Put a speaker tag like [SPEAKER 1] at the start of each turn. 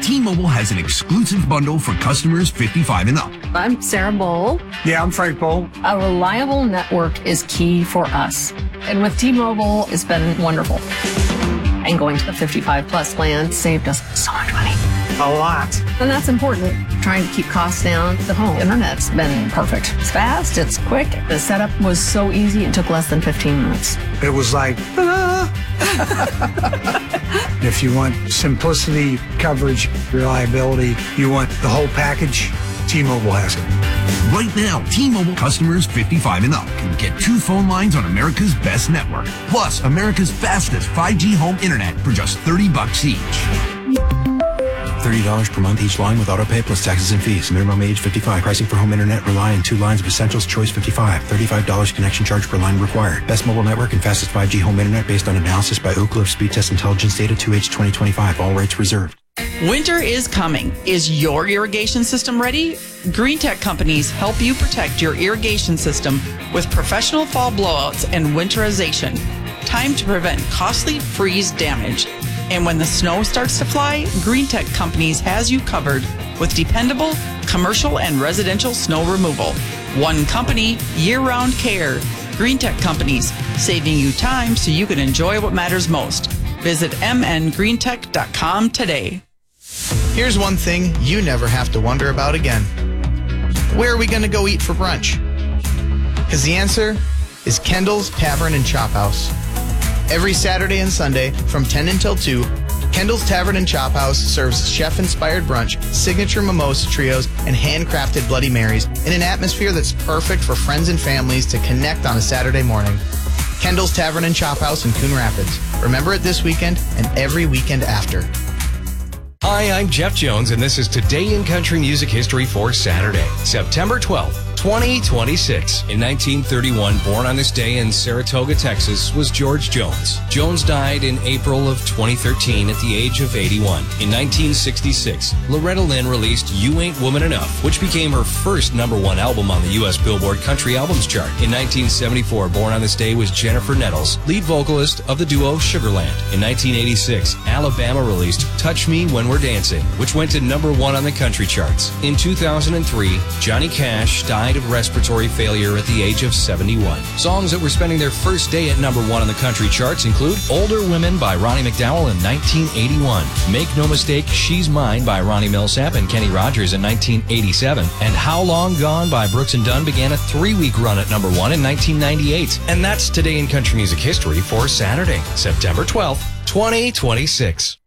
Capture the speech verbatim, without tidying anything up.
[SPEAKER 1] T-Mobile has an exclusive bundle for customers fifty-five and up.
[SPEAKER 2] I'm Sarah Bowl.
[SPEAKER 3] Yeah, I'm Frank Bowl.
[SPEAKER 2] A reliable network is key for us. And with T-Mobile, it's been wonderful. And going to the fifty-five plus plan saved us so much money.
[SPEAKER 3] A lot.
[SPEAKER 2] And that's important. Trying to keep costs down. The home internet's been perfect. It's fast, it's quick. The setup was so easy, it took less than fifteen minutes.
[SPEAKER 3] It was like, ah. If you want simplicity, coverage, reliability, you want the whole package, T-Mobile has it.
[SPEAKER 1] Right now, T-Mobile customers fifty-five and up can get two phone lines on America's best network, plus America's fastest five G home internet for just thirty bucks each.
[SPEAKER 4] thirty dollars per month each line with autopay plus taxes and fees. Minimum age fifty-five. Pricing for home internet rely on two lines of Essentials Choice fifty-five. thirty-five dollars connection charge per line required. Best mobile network and fastest five G home internet based on analysis by Oak Cliff Speed Test Intelligence Data two H twenty twenty-five. All rates reserved.
[SPEAKER 5] Winter is coming. Is your irrigation system ready? Green Tech companies help you protect your irrigation system with professional fall blowouts and winterization. Time to prevent costly freeze damage. And when the snow starts to fly, Green Tech Companies has you covered with dependable commercial and residential snow removal. One company, year-round care. Green Tech Companies, saving you time so you can enjoy what matters most. Visit m n green tech dot com today.
[SPEAKER 6] Here's one thing you never have to wonder about again. Where are we going to go eat for brunch? Because the answer is Kendall's Tavern and Chop House. Every Saturday and Sunday from ten until two, Kendall's Tavern and Chop House serves chef-inspired brunch, signature mimosa trios, and handcrafted Bloody Marys in an atmosphere that's perfect for friends and families to connect on a Saturday morning. Kendall's Tavern and Chop House in Coon Rapids. Remember it this weekend and every weekend after.
[SPEAKER 7] Hi, I'm Jeff Jones, and this is Today in Country Music History for Saturday, September twelfth, twenty twenty-six. In nineteen thirty-one, born on this day in Saratoga, Texas, was George Jones. Jones died in April of twenty thirteen at the age of eighty-one. In nineteen sixty-six, Loretta Lynn released You Ain't Woman Enough, which became her first number one album on the U S Billboard Country Albums chart. In nineteen seventy-four, born on this day was Jennifer Nettles, lead vocalist of the duo Sugarland. In nineteen eighty-six, Alabama released Touch Me When We're Dancing, which went to number one on the country charts. In two thousand three, Johnny Cash died of respiratory failure at the age of seventy-one. Songs that were spending their first day at number one on the country charts include Older Women by Ronnie McDowell in nineteen eighty-one, Make No Mistake, She's Mine by Ronnie Millsap and Kenny Rogers in nineteen eighty-seven, and How Long Gone by Brooks and Dunn began a three-week run at number one in nineteen ninety-eight. And that's Today in Country Music History for Saturday, September twelfth, twenty twenty-six.